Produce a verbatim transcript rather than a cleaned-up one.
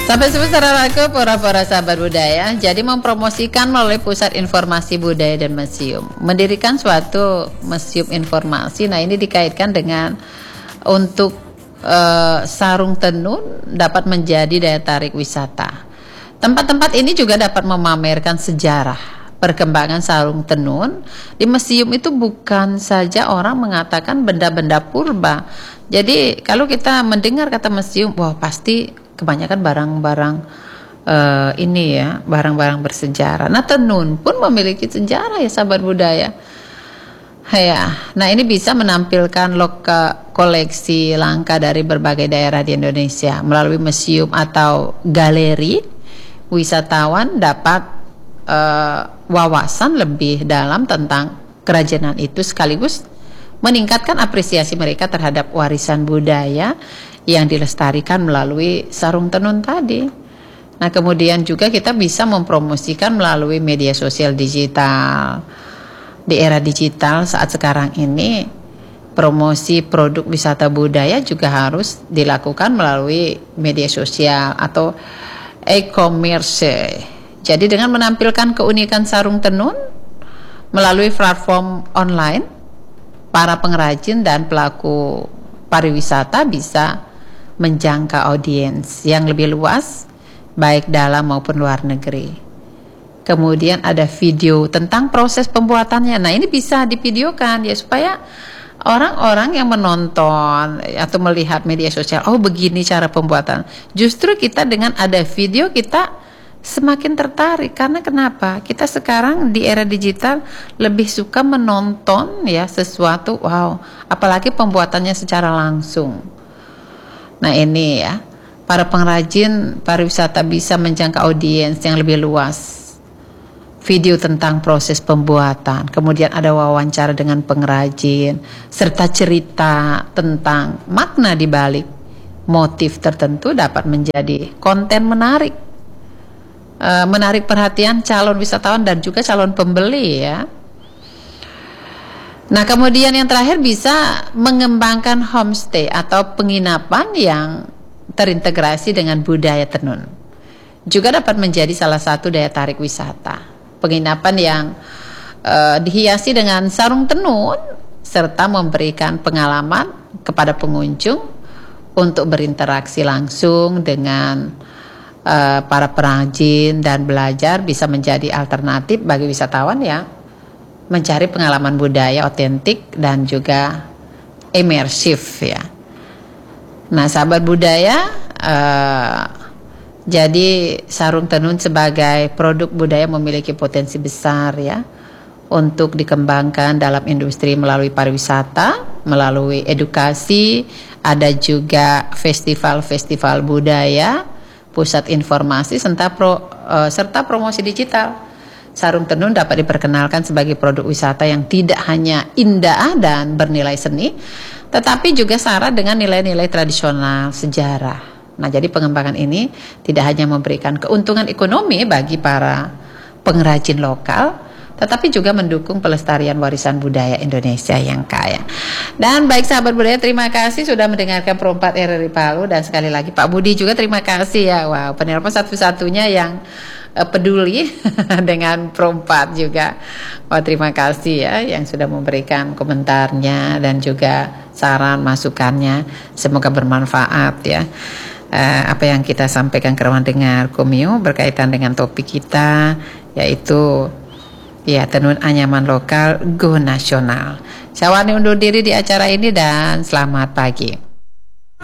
Sampai sebentar para-para sahabat budaya, jadi mempromosikan melalui Pusat Informasi Budaya dan Museum, mendirikan suatu museum informasi. Nah, ini dikaitkan dengan untuk uh, Sarung Tenun dapat menjadi daya tarik wisata. Tempat-tempat ini juga dapat memamerkan sejarah perkembangan sarung tenun. Di museum itu bukan saja orang mengatakan benda-benda purba. Jadi kalau kita mendengar kata museum, wah pasti kebanyakan barang-barang uh, ini ya, barang-barang bersejarah. Nah, tenun pun memiliki sejarah ya sahabat budaya. Ya, nah ini bisa menampilkan loka koleksi langka dari berbagai daerah di Indonesia melalui museum atau galeri. Wisatawan dapat uh, wawasan lebih dalam tentang kerajinan itu, sekaligus meningkatkan apresiasi mereka terhadap warisan budaya yang dilestarikan melalui sarung tenun tadi. Nah, kemudian juga kita bisa mempromosikan melalui media sosial digital. Di era digital saat sekarang ini, promosi produk wisata budaya juga harus dilakukan melalui media sosial atau e-commerce. Jadi dengan menampilkan keunikan sarung tenun melalui platform online, para pengrajin dan pelaku pariwisata bisa menjangkau audiens yang lebih luas, baik dalam maupun luar negeri. Kemudian ada video tentang proses pembuatannya. Nah, ini bisa divideokan ya, supaya orang-orang yang menonton atau melihat media sosial, oh begini cara pembuatan. Justru kita dengan ada video, kita semakin tertarik. Karena kenapa? Kita sekarang di era digital lebih suka menonton ya sesuatu, wow, apalagi pembuatannya secara langsung. Nah, ini ya, para pengrajin pariwisata bisa menjangkau audiens yang lebih luas. Video tentang proses pembuatan, kemudian ada wawancara dengan pengrajin, serta cerita tentang makna di balik motif tertentu dapat menjadi konten menarik, e, menarik perhatian calon wisatawan dan juga calon pembeli ya. Nah, kemudian yang terakhir bisa mengembangkan homestay atau penginapan yang terintegrasi dengan budaya tenun. Juga dapat menjadi salah satu daya tarik wisata. Penginapan yang uh, dihiasi dengan sarung tenun serta memberikan pengalaman kepada pengunjung untuk berinteraksi langsung dengan uh, para pengrajin dan belajar, bisa menjadi alternatif bagi wisatawan yang mencari pengalaman budaya otentik dan juga imersif ya. Nah, sahabat budaya, uh, jadi sarung tenun sebagai produk budaya memiliki potensi besar ya untuk dikembangkan dalam industri melalui pariwisata, melalui edukasi, ada juga festival-festival budaya, pusat informasi serta pro, uh, serta promosi digital. Sarung tenun dapat diperkenalkan sebagai produk wisata yang tidak hanya indah dan bernilai seni, tetapi juga syarat dengan nilai-nilai tradisional sejarah. Nah, jadi pengembangan ini tidak hanya memberikan keuntungan ekonomi bagi para pengrajin lokal, tetapi juga mendukung pelestarian warisan budaya Indonesia yang kaya. Dan baik sahabat budaya, terima kasih sudah mendengarkan Perempat R R I Palu, dan sekali lagi Pak Budi juga terima kasih ya. Wow, penelpon satu-satunya yang uh, peduli dengan Perempat juga. Wah, terima kasih ya yang sudah memberikan komentarnya dan juga saran masukannya. Semoga bermanfaat ya. Uh, apa yang kita sampaikan ke ruang dengar Komio berkaitan dengan topik kita, yaitu ya tenun anyaman lokal go nasional. Saya Wani undur diri di acara ini dan selamat pagi.